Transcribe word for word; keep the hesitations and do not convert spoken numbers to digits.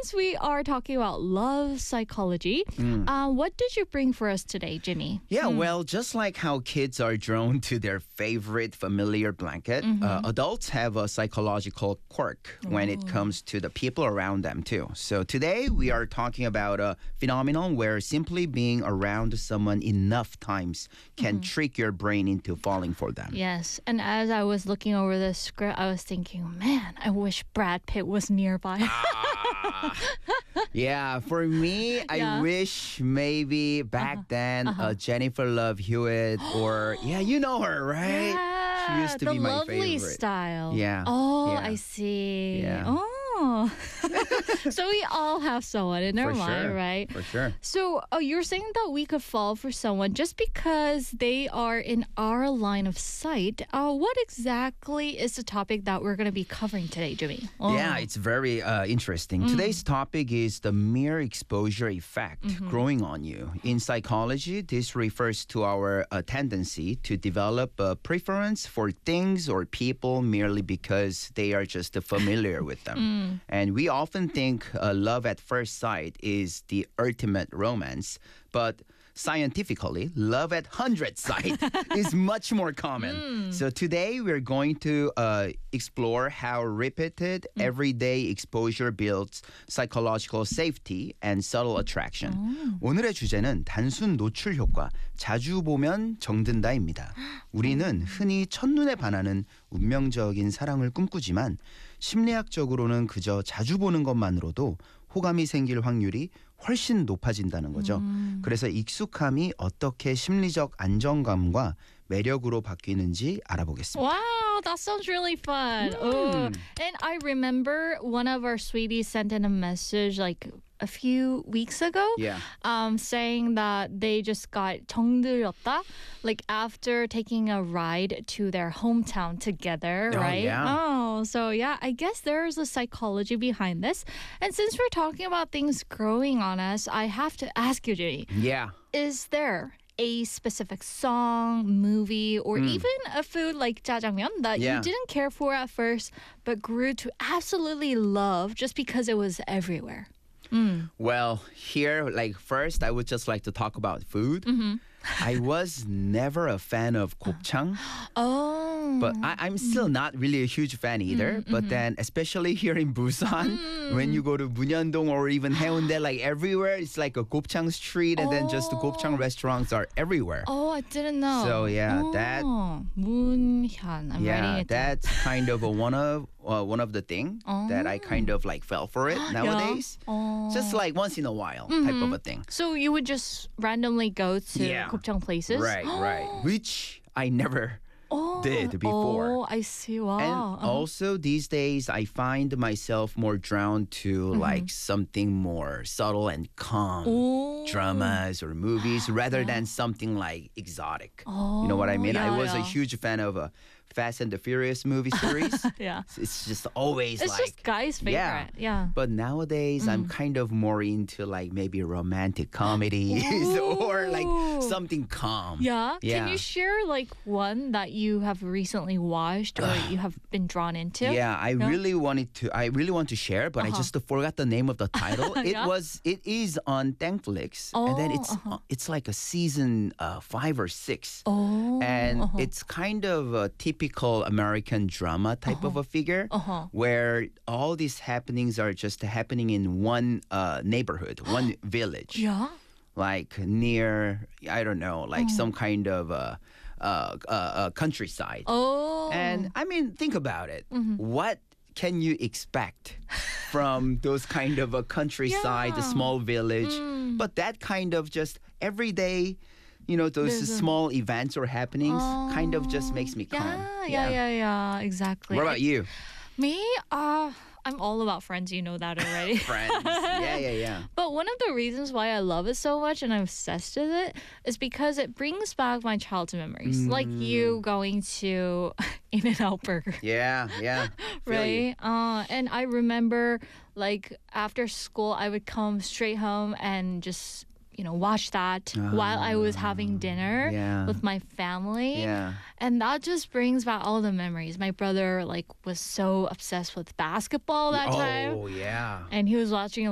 since we are talking about love psychology, Mm. uh, what did you bring for us today, Jimmy? Yeah, well, just like how kids are drawn to their favorite familiar blanket, uh, adults have a psychological quirk when it comes to the people around them, too. So today we are talking about a phenomenon where simply being around someone enough times can trick your brain into falling for them. Yes, and as I was looking over the script, I was thinking, man, I wish Brad Pitt was nearby. Ah. Yeah, for me, I Yeah. wish maybe back then uh, Jennifer Love Hewitt or, yeah, you know her, right? Yeah, She used to the be my lovely favorite. style. Yeah, Oh, yeah. I see. Yeah. Oh. So we all have someone in our For mind, sure. right? For sure. So oh, you're saying that we could fall for someone just because they are in our line of sight. Uh, what exactly is the topic that we're going to be covering today, Jimmy? Oh. Yeah, it's very uh, interesting. Today's topic is the mere exposure effect growing on you. In psychology, this refers to our uh, tendency to develop a preference for things or people merely because they are just uh, familiar with them. And we often think uh, love at first sight is the ultimate romance, but scientifically, love at hundred sight is much more common. So today we're going to uh, explore how repeated everyday exposure builds psychological safety and subtle attraction. 오늘의 주제는 단순 노출 효과, 자주 보면 정든다입니다. 우리는 흔히 첫눈에 반하는 운명적인 사랑을 꿈꾸지만 심리학적으로는 그저 자주 보는 것만으로도 호감이 생길 확률이 훨씬 높아진다는 거죠. 그래서 익숙함이 어떻게 심리적 안정감과 매력으로 바뀌는지 알아보겠습니다. Wow, that sounds really fun. Oh, and I remember one of our sweeties sent in a message like a few weeks ago, Yeah. um, saying that they just got 정들었다, like after taking a ride to their hometown together, Oh, right? yeah. Oh, so yeah, I guess there's a psychology behind this. And since we're talking about things growing on us, I have to ask you, Jimmy, Yeah. is there a specific song, movie, or even a food like jjajangmyeon that Yeah. you didn't care for at first but grew to absolutely love just because it was everywhere? Well, here, like first, I would just like to talk about food. I was never a fan of gopchang, Oh. but I, I'm still not really a huge fan either. But then, especially here in Busan, when you go to Bunyandong or even Haeundae, like everywhere, it's like a gopchang street, and then just the gopchang restaurants are everywhere. Oh, I didn't know. So, yeah, that- Oh, Moonhyun. I'm writing Yeah, it down. that's kind of a one of uh, one of the thing that I kind of like fell for it nowadays. Oh. Just like once in a while type of a thing. So you would just randomly go to Yeah. gopchang places? Right, right. Which I never Oh, did before. Oh, I see. Wow. And Uh-huh. also these days, I find myself more drawn to like something more subtle and calm Oh. dramas or movies rather than something like exotic. you know what I Oh, mean? I yeah, was a yeah. huge fan of a Fast and the Furious movie series. Yeah. It's just always It's like just guys' favorite. Yeah. Yeah. But nowadays, I'm kind of more into like maybe romantic comedies or like Ooh. something calm. Yeah. Yeah. Can you share like one that you have recently watched or you have been drawn into? Yeah, I No? really wanted to. I really want to share, but I just forgot the name of the title. It Yeah? was. It is on Netflix, and then Oh, it's uh, it's like a season uh, five or six, Oh. and it's kind of a typical American drama type of a figure, Uh-huh. where all these happenings are just happening in one uh, neighborhood, one village. Yeah. Like near, I don't know, like some kind of uh, uh, uh, uh, countryside. Oh. And I mean, think about it. What can you expect from those kind of a countryside, a Yeah. small village? But that kind of just everyday, you know, those There's a- small events or happenings kind of just makes me calm. Yeah, yeah, yeah, yeah, exactly. What about you? Me? Uh, I'm all about Friends. You know that already. Friends. Yeah, yeah, yeah. But one of the reasons why I love it so much and I'm obsessed with it is because it brings back my childhood memories. Like you going to In-N-Out Burger. Yeah, yeah. Feel you. Right? Uh, and I remember like after school, I would come straight home and just, you know, watch that while I was having dinner yeah. with my family. Yeah. And that just brings back all the memories. My brother like was so obsessed with basketball that time. Oh, yeah. And he was watching